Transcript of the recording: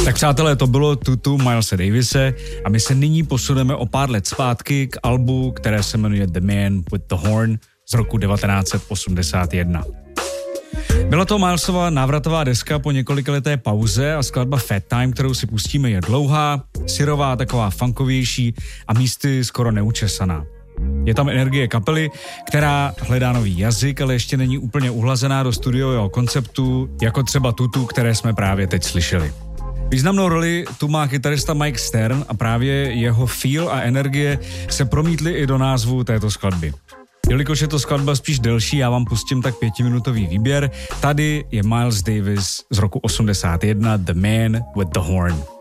Tak přátelé, to bylo tutu Milese Davise a my se nyní posuneme o pár let zpátky k albu, které se jmenuje The Man with the Horn z roku 1981. Byla to Milesova návratová deska po několikaleté pauze a skladba Fat Time, kterou si pustíme, je dlouhá, syrová, taková funkovější a místy skoro neučesaná. Je tam energie kapely, která hledá nový jazyk, ale ještě není úplně uhlazená do studiového konceptu, jako třeba tutu, které jsme právě teď slyšeli. Významnou roli tu má kytarista Mike Stern a právě jeho feel a energie se promítly i do názvu této skladby. Jelikož je to skladba spíš delší, já vám pustím tak 5minutový výběr. Tady je Miles Davis z roku 81, The Man with the Horn.